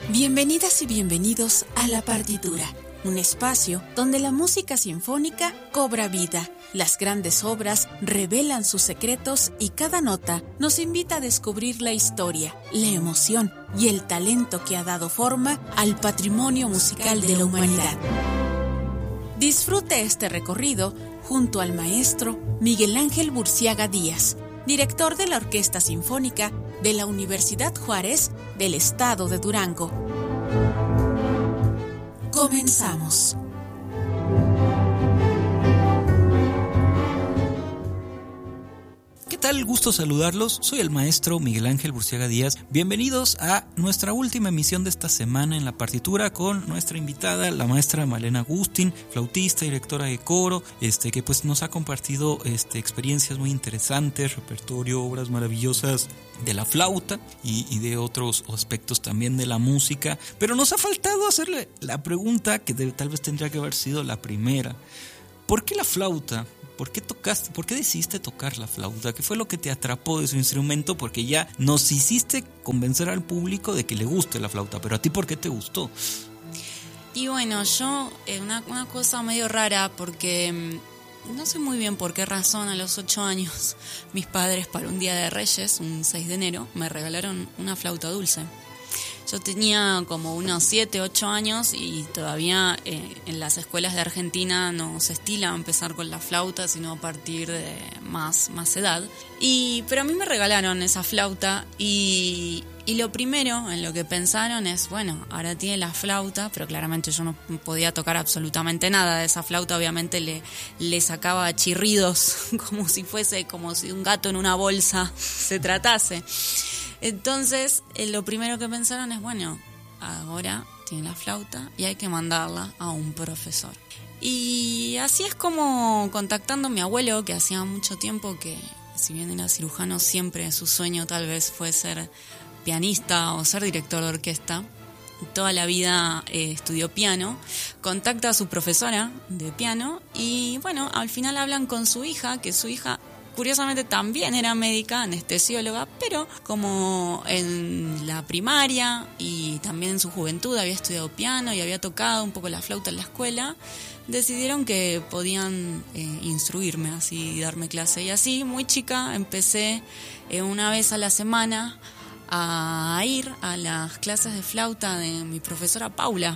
Bienvenidas y bienvenidos a La Partitura, un espacio donde la música sinfónica cobra vida. Las grandes obras revelan sus secretos y cada nota nos invita a descubrir la historia, la emoción y el talento que ha dado forma al patrimonio musical de la humanidad. Disfrute este recorrido junto al maestro Miguel Ángel Burciaga Díaz, director de la Orquesta Sinfónica de la Universidad Juárez del Estado de Durango. Comenzamos. ¿Qué tal? Gusto saludarlos. Soy el maestro Miguel Ángel Burciaga Díaz. Bienvenidos a nuestra última emisión de esta semana en La Partitura con nuestra invitada, la maestra Malena Agustín, flautista, directora de coro, que pues nos ha compartido experiencias muy interesantes, repertorio, obras maravillosas de la flauta y de otros aspectos también de la música. Pero nos ha faltado hacerle la pregunta que tal vez tendría que haber sido la primera. ¿Por qué la flauta? ¿Por qué tocaste? ¿Por qué decidiste tocar la flauta? ¿Qué fue lo que te atrapó de su instrumento? Porque ya nos hiciste convencer al público de que le guste la flauta, pero ¿a ti por qué te gustó? Y bueno, yo, una cosa medio rara, porque no sé muy bien por qué razón a los 8 años mis padres para un día de Reyes, un 6 de enero, me regalaron una flauta dulce. Yo tenía como unos 7, 8 años y todavía en las escuelas de Argentina no se estila empezar con la flauta, sino a partir de más edad. Pero a mí me regalaron esa flauta y lo primero en lo que pensaron es, bueno, ahora tiene la flauta, pero claramente yo no podía tocar absolutamente nada de esa flauta. Obviamente le sacaba chirridos como si un gato en una bolsa se tratase. Entonces, lo primero que pensaron es, bueno, ahora tiene la flauta y hay que mandarla a un profesor. Y así es como, contactando a mi abuelo, que hacía mucho tiempo que, si bien era cirujano, siempre su sueño tal vez fue ser pianista o ser director de orquesta. Toda la vida estudió piano, contacta a su profesora de piano y, bueno, al final hablan con su hija, que su hija curiosamente también era médica, anestesióloga, pero como en la primaria y también en su juventud había estudiado piano y había tocado un poco la flauta en la escuela, decidieron que podían instruirme, así darme clase. Y así, muy chica, empecé una vez a la semana a ir a las clases de flauta de mi profesora Paula.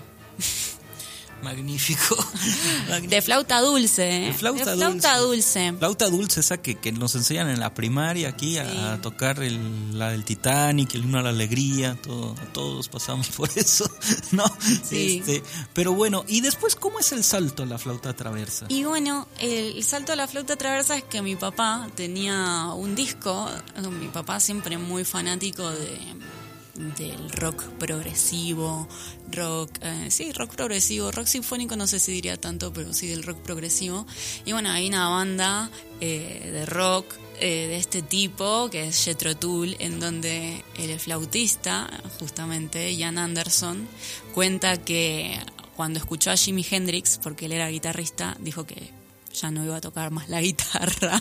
Magnífico. De flauta dulce, ¿eh? De flauta dulce. Flauta dulce, esa que nos enseñan en la primaria aquí, sí, a tocar la del Titanic, el himno a la alegría, todos pasamos por eso, ¿no? Sí. Pero bueno, y después, ¿cómo es el salto a la flauta traversa? Y bueno, el salto a la flauta traversa es que mi papá tenía un disco, mi papá siempre muy fanático del rock progresivo, rock progresivo, rock sinfónico no sé si diría tanto, pero sí del rock progresivo. Y bueno, hay una banda de rock de este tipo, que es Jethro Tull, en donde el flautista, justamente Jan Anderson, cuenta que cuando escuchó a Jimi Hendrix, porque él era guitarrista, dijo que ya no iba a tocar más la guitarra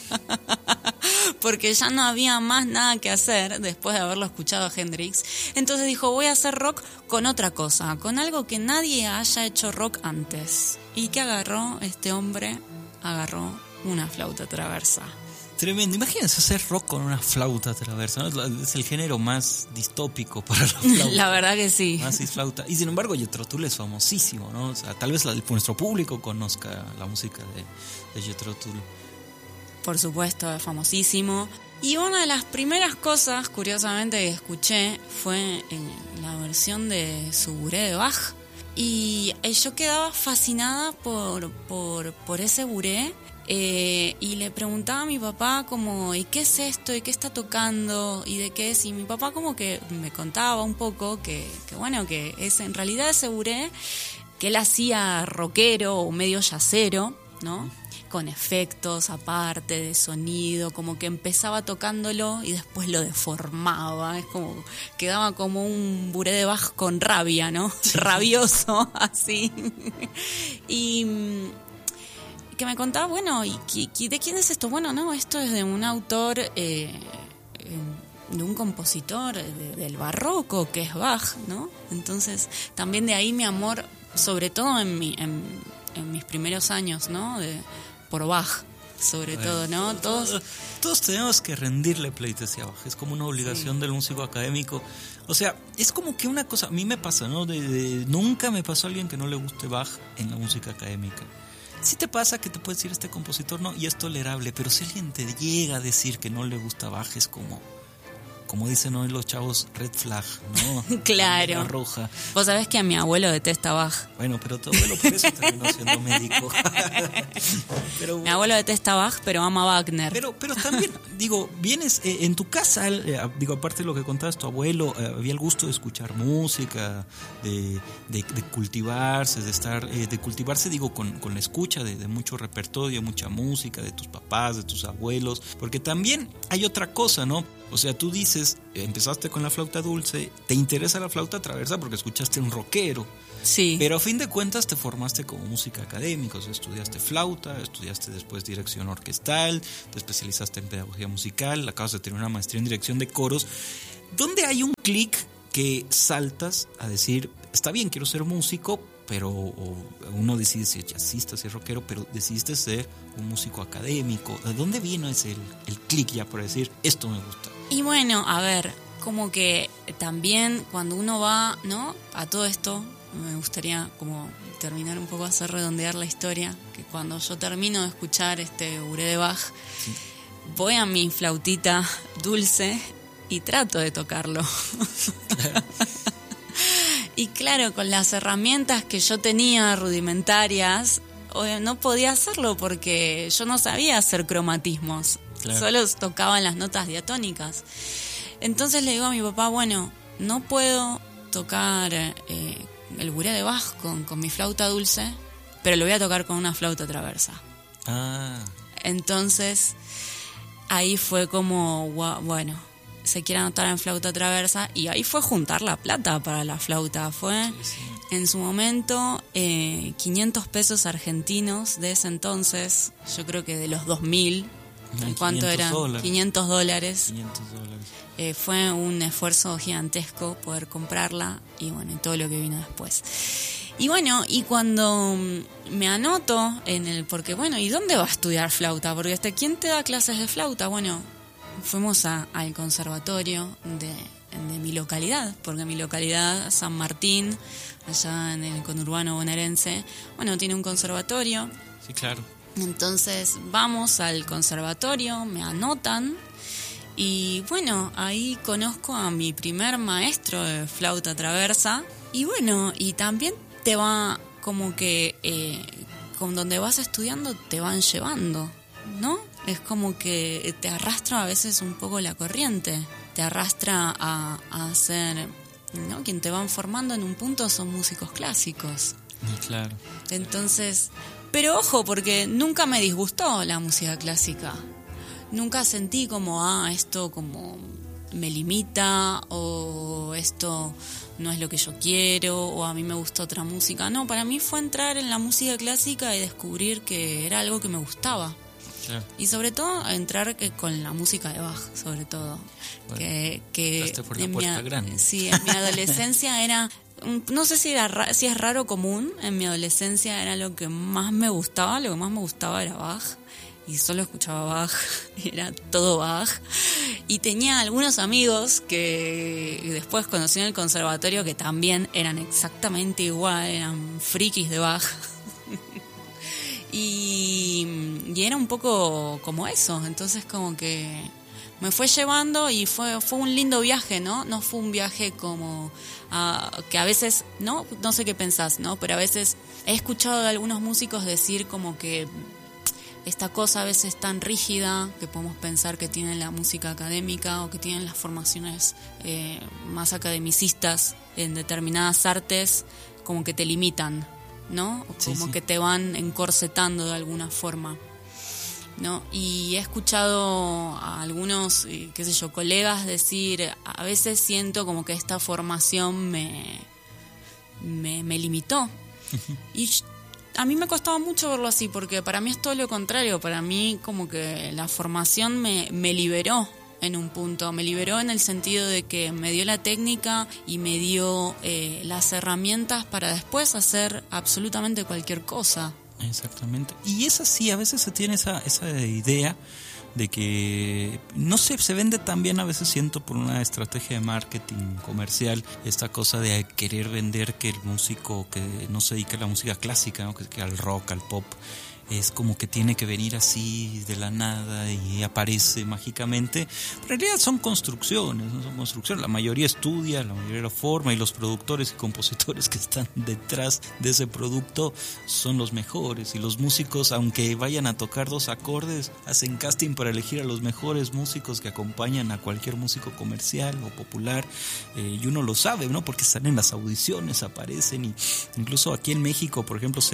porque ya no había más nada que hacer después de haberlo escuchado a Hendrix. Entonces dijo, voy a hacer rock con otra cosa, con algo que nadie haya hecho rock antes. ¿Y qué agarró este hombre? Agarró una flauta traversa. Tremendo, imagínense hacer rock con una flauta traversa, ¿no? Es el género más distópico para la flauta. La verdad que sí. Más es flauta. Y sin embargo, Jethro Tull es famosísimo, ¿no? O sea, tal vez nuestro público conozca la música de Jethro Tull. Por supuesto, es famosísimo. Y una de las primeras cosas, curiosamente, que escuché fue en la versión de Suburé de Bach. Y yo quedaba fascinada por ese buré. Y le preguntaba a mi papá como, ¿y qué es esto? ¿Y qué está tocando? ¿Y de qué es? Y mi papá como que me contaba un poco que bueno, que es en realidad ese buré que él hacía rockero o medio yacero, ¿no? Con efectos aparte de sonido, como que empezaba tocándolo y después lo deformaba, es como quedaba como un buré de Bach con rabia, ¿no? Rabioso, así. Y que me contaba, bueno, ¿y de quién es esto? Bueno, no, esto es de un autor un compositor del barroco, que es Bach, ¿no? Entonces, también de ahí mi amor, sobre todo en mis primeros años, ¿no? Por Bach, sobre todo, ¿no? Todos tenemos que rendirle pleitesía a Bach, es como una obligación del músico académico. O sea, es como que una cosa, a mí me pasa, ¿no? Nunca me pasó a alguien que no le guste Bach en la música académica. Sí te pasa que te puede decir este compositor, no, y es tolerable, pero si alguien te llega a decir que no le gusta Bach, es como dicen hoy los chavos, red flag, ¿no? Claro. La roja. Vos sabés que a mi abuelo detesta Bach. Bueno, pero tu abuelo por eso terminó siendo médico. Pero, mi abuelo detesta Bach, pero ama Wagner. Pero también, digo, vienes en tu casa, aparte de lo que contabas, tu abuelo, había el gusto de escuchar música, de cultivarse, de cultivarse, digo, con la escucha de mucho repertorio, mucha música, de tus papás, de tus abuelos, porque también hay otra cosa, ¿no? O sea, tú dices, empezaste con la flauta dulce, te interesa la flauta traversa porque escuchaste un rockero. Sí. Pero a fin de cuentas te formaste como música académica, o sea, estudiaste flauta, estudiaste después dirección orquestal, te especializaste en pedagogía musical, acabas de tener una maestría en dirección de coros. ¿Dónde hay un clic que saltas a decir, está bien, quiero ser músico, pero uno decide si es jazzista, si es rockero, pero decidiste ser un músico académico? ¿De dónde vino ese el clic ya por decir, esto me gusta? Y bueno, a ver, como que también cuando uno va, ¿no? A todo esto, me gustaría como terminar un poco, hacer redondear la historia, que cuando yo termino de escuchar Uré de Bach, sí, voy a mi flautita dulce y trato de tocarlo. Claro. Y claro, con las herramientas que yo tenía rudimentarias, no podía hacerlo porque yo no sabía hacer cromatismos. Claro. Solo tocaba en las notas diatónicas. Entonces le digo a mi papá, bueno, no puedo tocar el Uré de Bach con mi flauta dulce, pero lo voy a tocar con una flauta traversa. Entonces, ahí fue como, bueno, se quiere anotar en flauta traversa, y ahí fue juntar la plata para la flauta. Fue, sí. En su momento, 500 pesos argentinos de ese entonces, yo creo que de los 2000, ¿cuánto eran? $500. $500. Fue un esfuerzo gigantesco poder comprarla, y bueno, y todo lo que vino después. Y bueno, y cuando me anoto porque bueno, ¿y dónde va a estudiar flauta? Porque ¿quién te da clases de flauta? Bueno, fuimos al conservatorio de mi localidad, porque mi localidad, San Martín, allá en el conurbano bonaerense, bueno, tiene un conservatorio. Sí, claro. Entonces vamos al conservatorio, me anotan, y bueno, ahí conozco a mi primer maestro de flauta traversa. Y bueno, y también te va como que con donde vas estudiando te van llevando, ¿no? Es como que te arrastra a veces un poco la corriente, te arrastra a hacer, ¿no? Quien te van formando en un punto son músicos clásicos. Claro. Entonces, pero ojo, porque nunca me disgustó la música clásica. Nunca sentí como, esto como me limita, o esto no es lo que yo quiero, o a mí me gusta otra música. No, para mí fue entrar en la música clásica y descubrir que era algo que me gustaba. Claro. Y sobre todo entrar con la música de Bach, sobre todo. Bueno, que por la puerta grande. Sí, en mi adolescencia era, no sé si es raro o común, en mi adolescencia era lo que más me gustaba era Bach. Y solo escuchaba Bach, y era todo Bach. Y tenía algunos amigos que después conocí en el conservatorio que también eran exactamente igual, eran frikis de Bach. Y era un poco como eso, entonces como que me fue llevando, y fue un lindo viaje, ¿no? No fue un viaje como que a veces, no sé qué pensás, ¿no? Pero a veces he escuchado a algunos músicos decir como que esta cosa a veces tan rígida que podemos pensar que tiene la música académica, o que tienen las formaciones más academicistas en determinadas artes, como que te limitan, ¿no? Como que te van encorsetando de alguna forma, ¿no? Y he escuchado a algunos, qué sé yo, colegas decir, a veces siento como que esta formación me limitó. Y a mí me costaba mucho verlo así, porque para mí es todo lo contrario. Para mí como que la formación me liberó en un punto. Me liberó en el sentido de que me dio la técnica y me dio las herramientas para después hacer absolutamente cualquier cosa. Exactamente. Y es así, a veces se tiene esa idea de que, no sé, se vende también, a veces siento, por una estrategia de marketing comercial, esta cosa de querer vender que el músico que no se dedica a la música clásica, ¿no? que al rock, al pop, es como que tiene que venir así de la nada y aparece mágicamente. Pero en realidad son construcciones, ¿no? Son construcciones. La mayoría estudia, la mayoría lo forma, y los productores y compositores que están detrás de ese producto son los mejores. Y los músicos, aunque vayan a tocar 2 acordes, hacen casting para elegir a los mejores músicos que acompañan a cualquier músico comercial o popular. Y uno lo sabe, ¿no? Porque están en las audiciones, aparecen. Y incluso aquí en México, por ejemplo,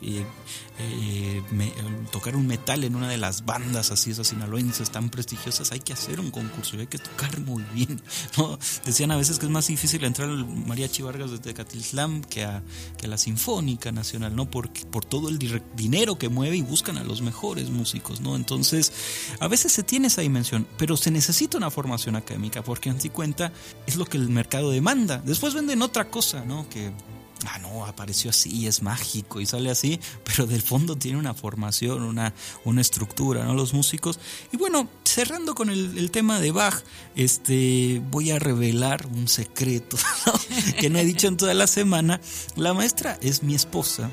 tocar un metal en una de las bandas así, esas sinaloenses tan prestigiosas, hay que hacer un concurso y hay que tocar muy bien, ¿no? Decían a veces que es más difícil entrar al Mariachi Vargas de Tecatitlán que a la Sinfónica Nacional, ¿no? Por todo el dinero que mueve, y buscan a los mejores músicos, ¿no? Entonces, a veces se tiene esa dimensión, pero se necesita una formación académica, porque en sí cuenta es lo que el mercado demanda. Después venden otra cosa, ¿no? Que no, apareció así, es mágico y sale así, pero del fondo tiene una formación, una estructura, ¿no? Los músicos. Y bueno, cerrando con el tema de Bach, voy a revelar un secreto, ¿no? Que no he dicho en toda la semana. La maestra es mi esposa.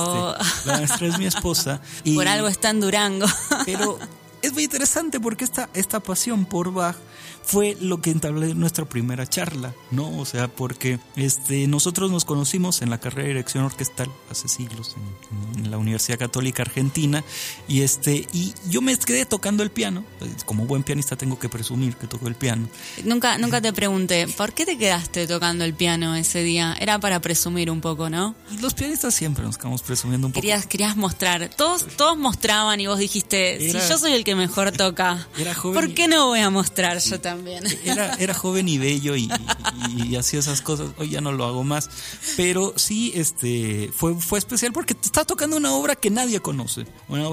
La maestra es mi esposa. Y, por algo está en Durango. Pero es muy interesante porque esta pasión por Bach fue lo que entabló nuestra primera charla, ¿no? O sea, porque nosotros nos conocimos en la carrera de dirección orquestal hace siglos en la Universidad Católica Argentina, y yo me quedé tocando el piano. Como buen pianista tengo que presumir que toco el piano. Nunca te pregunté, ¿por qué te quedaste tocando el piano ese día? Era para presumir un poco, ¿no? Los pianistas siempre nos quedamos presumiendo un poco. Querías mostrar. Todos mostraban y vos dijiste, si yo soy el que mejor toca, era joven, ¿por qué no voy a mostrar yo también? Era joven y bello y hacía esas cosas. Hoy ya no lo hago más, pero sí fue especial porque está tocando una obra que nadie conoce,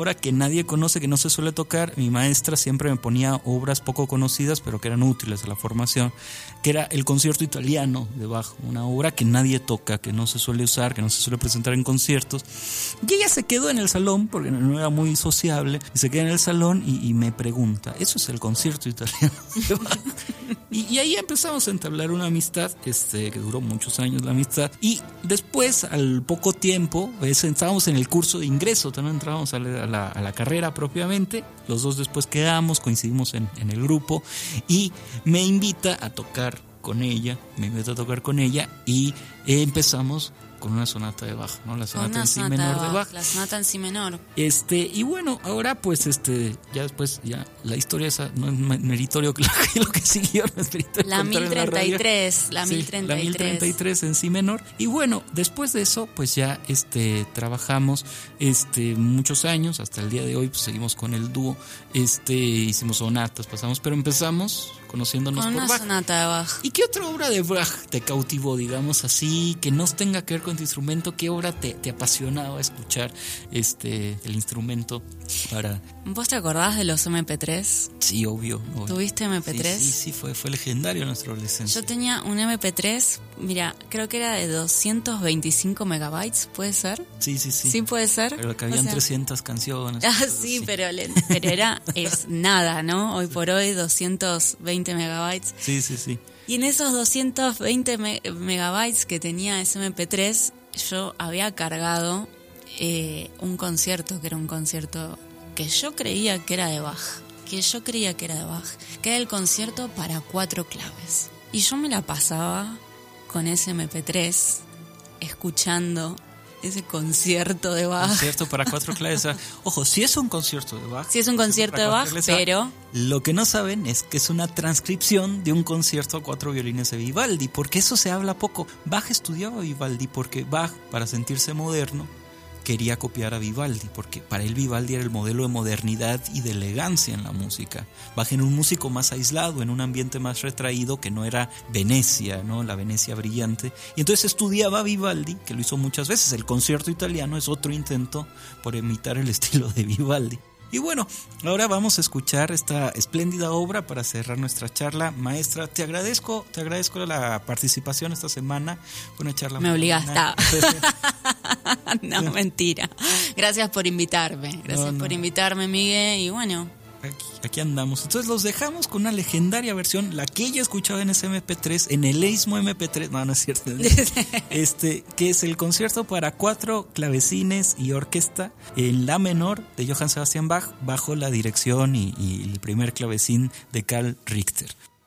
que no se suele tocar. Mi maestra siempre me ponía obras poco conocidas pero que eran útiles a la formación, que era el concierto italiano de Bach, una obra que nadie toca, que no se suele usar, que no se suele presentar en conciertos. Y ella se quedó en el salón porque no era muy sociable, y se queda en el salón y me pregunta, ¿eso es el concierto italiano de Bach? Y ahí empezamos a entablar una amistad que duró muchos años, la amistad. Y después, al poco tiempo, estábamos en el curso de ingreso, también entrábamos a la carrera propiamente. Los dos después quedamos, coincidimos en el grupo, y me invita a tocar con ella, y empezamos con una sonata de Bach, ¿no? La sonata en si menor de Bach. La sonata en si menor. Y bueno, ahora pues ya después la historia esa no es meritorio que lo que siguió, no es meritorio. La 1033, la 1033. La 1033 en si menor. Y bueno, después de eso pues ya trabajamos muchos años, hasta el día de hoy pues seguimos con el dúo. Hicimos sonatas, pero empezamos conociéndonos con por una Bach. Sonata de Bach. ¿Y qué otra obra de Bach te cautivó, digamos así, que no tenga que ver con tu instrumento? ¿Qué obra te apasionaba escuchar el instrumento para...? ¿Vos te acordás de los MP3? Sí, obvio. ¿Tuviste MP3? Sí, fue legendario en nuestra adolescencia. Yo tenía un MP3, mira, creo que era de 225 megabytes, ¿puede ser? Sí. Sí, puede ser. Pero que habían 300 canciones. Sí, pero es nada, ¿no? Hoy por hoy 220 megabytes. Sí. Y en esos 220 megabytes que tenía ese MP3, yo había cargado un concierto, que era un concierto que yo creía que era de Bach, que era el concierto para 4 claves. Y yo me la pasaba con ese MP3 escuchando ese concierto de Bach. Concierto para 4 claves. Ojo, si es un concierto de Bach. Sí, es un concierto de Bach, pero... Lo que no saben es que es una transcripción de un concierto a 4 violines de Vivaldi, porque eso se habla poco. Bach estudiaba a Vivaldi porque Bach, para sentirse moderno, quería copiar a Vivaldi, porque para él Vivaldi era el modelo de modernidad y de elegancia en la música. Bach era un músico más aislado, en un ambiente más retraído, que no era Venecia, ¿no? La Venecia brillante. Y entonces estudiaba a Vivaldi, que lo hizo muchas veces. El concierto italiano es otro intento por imitar el estilo de Vivaldi. Y bueno, ahora vamos a escuchar esta espléndida obra para cerrar nuestra charla. Maestra, te agradezco la participación esta semana. Fue una charla me obligaste. No, mentira. Gracias por invitarme. Por invitarme, Miguel. Y bueno, Aquí andamos. Entonces los dejamos con una legendaria versión, la que ella escuchaba en ese MP3, en el Eismo MP3, no es cierto, que es el concierto para 4 clavecines y orquesta en la menor de Johann Sebastian Bach, bajo la dirección y el primer clavecín de Karl Richter.